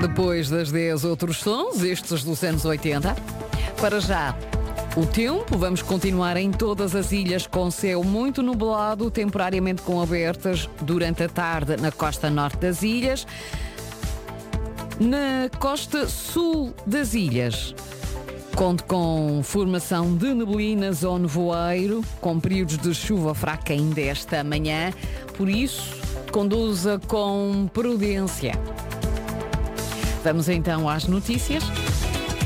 Depois das 10, outros sons, estes dos anos 80. Para já, o tempo, vamos continuar em todas as ilhas com céu muito nublado, temporariamente com abertas durante a tarde na costa norte das ilhas. Na costa sul das ilhas, conte com formação de neblinas ou nevoeiro, com períodos de chuva fraca ainda esta manhã, por isso, conduza com prudência. Vamos então às notícias.